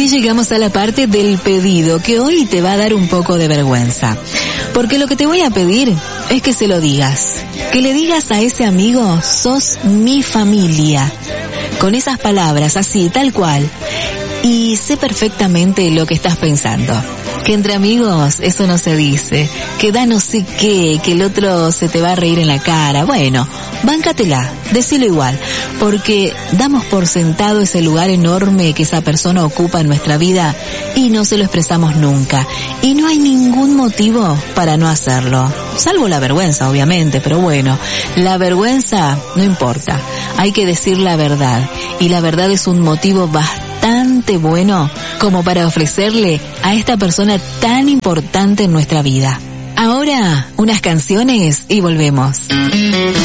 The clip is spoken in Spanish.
así llegamos a la parte del pedido, que hoy te va a dar un poco de vergüenza. Porque lo que te voy a pedir es que se lo digas. Que le digas a ese amigo, sos mi familia. Con esas palabras, así, tal cual. Y sé perfectamente lo que estás pensando. Que entre amigos eso no se dice. Que da no sé qué, que el otro se te va a reír en la cara. Bueno, báncatela, decilo igual. Porque damos por sentado ese lugar enorme que esa persona ocupa en nuestra vida y no se lo expresamos nunca. Y no hay ningún motivo para no hacerlo. Salvo la vergüenza, obviamente, pero bueno, la vergüenza no importa. Hay que decir la verdad. Y la verdad es un motivo bastante bueno como para ofrecerle a esta persona tan importante en nuestra vida. Ahora, unas canciones y volvemos.